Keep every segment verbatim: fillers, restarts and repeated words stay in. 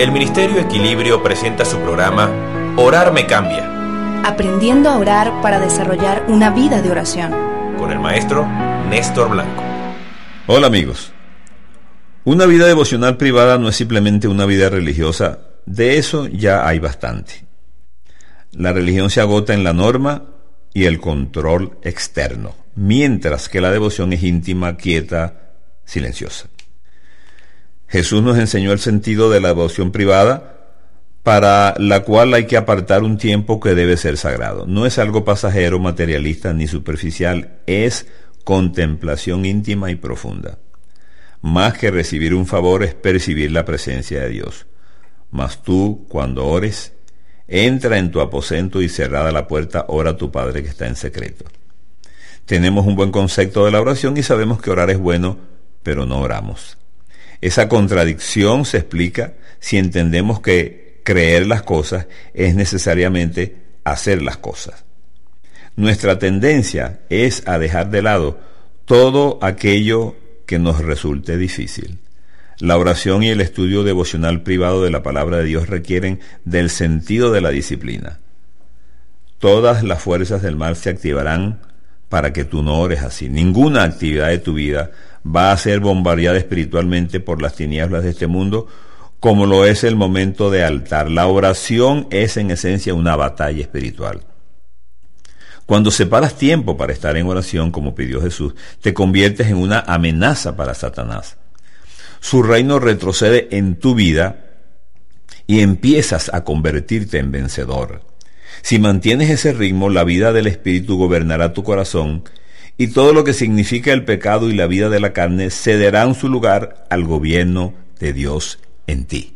El Ministerio Equilibrio presenta su programa Orar me cambia. Aprendiendo a orar para desarrollar una vida de oración. Con el maestro Néstor Blanco. Hola amigos. Una vida devocional privada no es simplemente una vida religiosa. De eso ya hay bastante. La religión se agota en la norma y el control externo, mientras que la devoción es íntima, quieta, silenciosa. Jesús nos enseñó el sentido de la devoción privada, para la cual hay que apartar un tiempo que debe ser sagrado. No es algo pasajero, materialista ni superficial, es contemplación íntima y profunda. Más que recibir un favor es percibir la presencia de Dios. Mas tú, cuando ores, entra en tu aposento y cerrada la puerta, ora a tu Padre que está en secreto. Tenemos un buen concepto de la oración y sabemos que orar es bueno, pero no oramos. Esa contradicción se explica si entendemos que creer las cosas es necesariamente hacer las cosas. Nuestra tendencia es a dejar de lado todo aquello que nos resulte difícil. La oración y el estudio devocional privado de la palabra de Dios requieren del sentido de la disciplina. Todas las fuerzas del mal se activarán para que tú no ores así. Ninguna actividad de tu vida va a ser bombardeada espiritualmente por las tinieblas de este mundo, como lo es el momento de altar. La oración es en esencia una batalla espiritual. Cuando separas tiempo para estar en oración, como pidió Jesús, te conviertes en una amenaza para Satanás. Su reino retrocede en tu vida y empiezas a convertirte en vencedor. Si mantienes ese ritmo, la vida del Espíritu gobernará tu corazón y todo lo que significa el pecado y la vida de la carne cederán su lugar al gobierno de Dios en ti.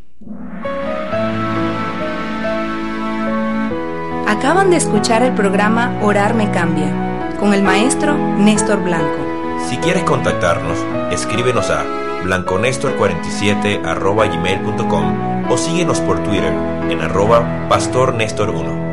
Acaban de escuchar el programa Orar me cambia, con el maestro Néstor Blanco. Si quieres contactarnos, escríbenos a blanconestor cuarenta y siete arroba gmail punto com o síguenos por Twitter en arroba pastor nestor uno.